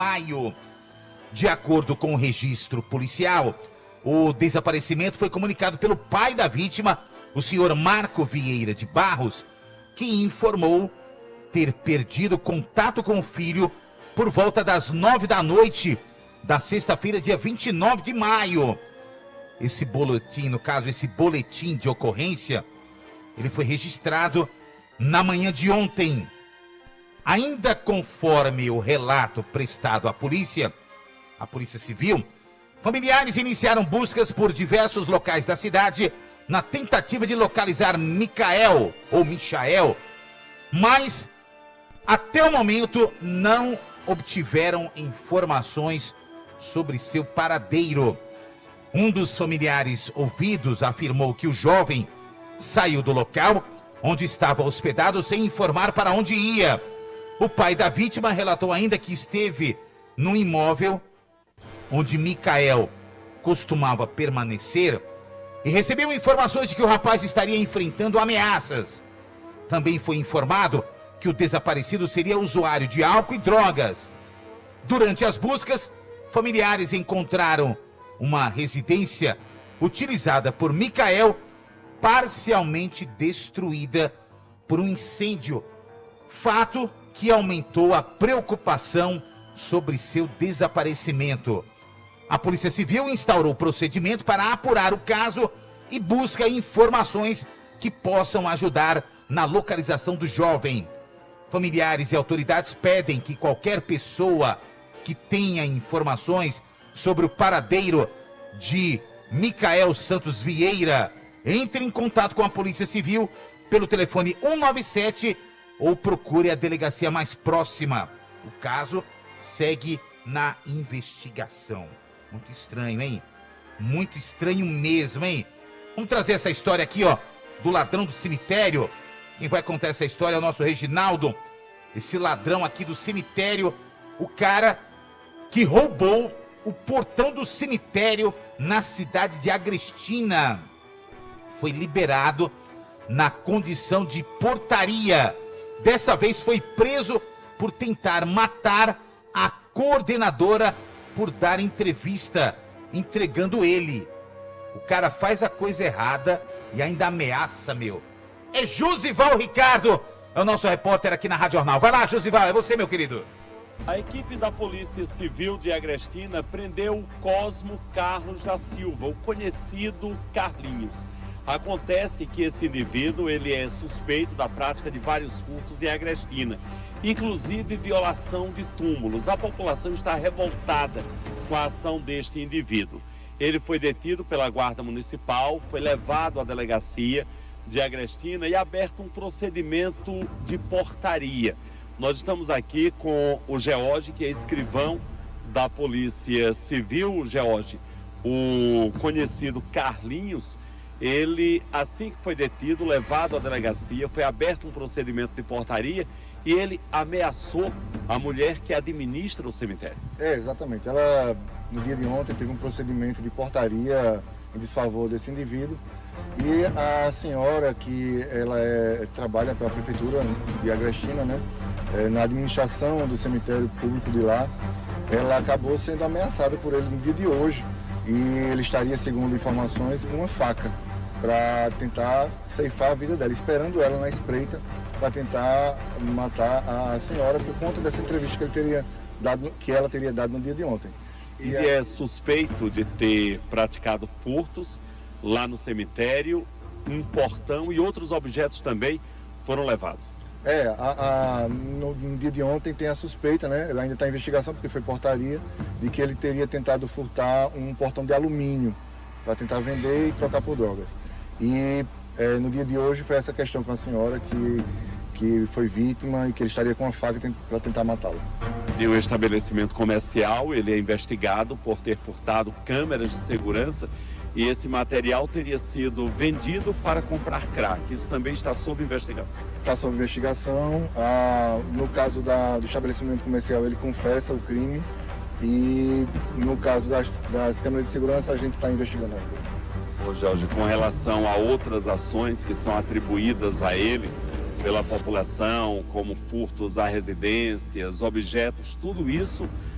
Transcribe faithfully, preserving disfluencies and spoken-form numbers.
maio. De acordo com o registro policial, o desaparecimento foi comunicado pelo pai da vítima, o senhor Marco Vieira de Barros, que informou ter perdido contato com o filho por volta das nove da noite da sexta-feira, dia vinte e nove de maio. Esse boletim, no caso, esse boletim de ocorrência, ele foi registrado na manhã de ontem. Ainda conforme o relato prestado à polícia, a Polícia Civil, familiares iniciaram buscas por diversos locais da cidade na tentativa de localizar Micael, ou Michael, mas até o momento não obtiveram informações sobre seu paradeiro. Um dos familiares ouvidos afirmou que o jovem saiu do local onde estava hospedado sem informar para onde ia. O pai da vítima relatou ainda que esteve no imóvel onde Micael costumava permanecer e recebeu informações de que o rapaz estaria enfrentando ameaças. Também foi informado que o desaparecido seria usuário de álcool e drogas. Durante as buscas, familiares encontraram uma residência utilizada por Micael, parcialmente destruída por um incêndio, fato que aumentou a preocupação sobre seu desaparecimento. A Polícia Civil instaurou procedimento para apurar o caso e busca informações que possam ajudar na localização do jovem. Familiares e autoridades pedem que qualquer pessoa que tenha informações sobre o paradeiro de Micael Santos Vieira entre em contato com a Polícia Civil pelo telefone um nove sete ou procure a delegacia mais próxima. O caso segue na investigação. Muito estranho, hein? Muito estranho mesmo, hein? Vamos trazer essa história aqui, ó, do ladrão do cemitério. Quem vai contar essa história é o nosso Reginaldo. Esse ladrão aqui do cemitério, o cara que roubou o portão do cemitério na cidade de Agrestina. Foi liberado na condição de portaria. Dessa vez foi preso por tentar matar a coordenadora por dar entrevista, entregando ele. O cara faz a coisa errada e ainda ameaça, meu. É Josival Ricardo, é o nosso repórter aqui na Rádio Jornal. Vai lá, Josival, é você, meu querido. A equipe da Polícia Civil de Agrestina prendeu o Cosmo Carlos da Silva, o conhecido Carlinhos. Acontece que esse indivíduo ele é suspeito da prática de vários furtos em Agrestina, inclusive violação de túmulos. A população está revoltada com a ação deste indivíduo. Ele foi detido pela Guarda Municipal, foi levado à delegacia de Agrestina e aberto um procedimento de portaria. Nós estamos aqui com o George, que é escrivão da Polícia Civil. George, o conhecido Carlinhos, ele, assim que foi detido, levado à delegacia, foi aberto um procedimento de portaria e ele ameaçou a mulher que administra o cemitério. É, exatamente. Ela, no dia de ontem, teve um procedimento de portaria em desfavor desse indivíduo e a senhora, que ela é, trabalha para a Prefeitura de Agrestina, né, é, na administração do cemitério público de lá, ela acabou sendo ameaçada por ele no dia de hoje e ele estaria, segundo informações, com uma faca para tentar ceifar a vida dela, esperando ela na espreita para tentar matar a senhora por conta dessa entrevista que, ele teria dado, que ela teria dado no dia de ontem. Ele a... é suspeito de ter praticado furtos lá no cemitério, um portão e outros objetos também foram levados. É, a, a, no, no dia de ontem tem a suspeita, né? Ela ainda está em investigação porque foi portaria, de que ele teria tentado furtar um portão de alumínio para tentar vender e trocar por drogas. E é, no dia de hoje foi essa questão com a senhora que, que foi vítima e que ele estaria com uma faca para tentar matá-la. E o estabelecimento comercial, ele é investigado por ter furtado câmeras de segurança e esse material teria sido vendido para comprar crack. Isso também está sob investigação. Está sob investigação. Ah, no caso da, do estabelecimento comercial, ele confessa o crime e no caso das, das câmeras de segurança, a gente está investigando. Ô Jorge, com relação a outras ações que são atribuídas a ele pela população, como furtos a residências, objetos, tudo isso